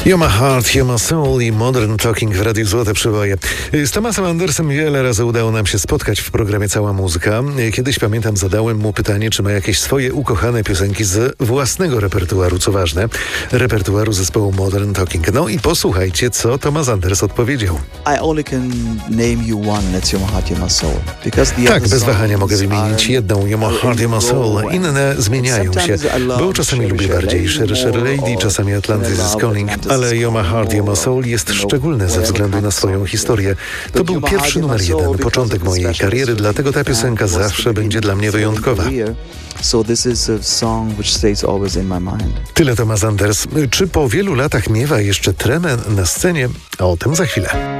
You're My Heart, You're My Soul i Modern Talking w Radiu Złote Przyboje. Z Thomasem Andersem wiele razy udało nam się spotkać w programie Cała Muzyka. Kiedyś, pamiętam, zadałem mu pytanie, czy ma jakieś swoje ukochane piosenki z własnego repertuaru, co ważne, repertuaru zespołu Modern Talking. No i posłuchajcie, co Thomas Anders odpowiedział. Tak, bez wahania mogę wymienić jedną, You're My Heart, You're My Soul. Inne zmieniają się, bo czasami lubię bardziej Sher Lady, czasami Atlantis is Calling, ale You're My Heart, You're My Soul jest szczególne ze względu na swoją historię. To był pierwszy numer 1, początek mojej kariery, dlatego ta piosenka zawsze będzie dla mnie wyjątkowa. Tyle Thomas Anders. Czy po wielu latach miewa jeszcze tremę na scenie? A o tym za chwilę.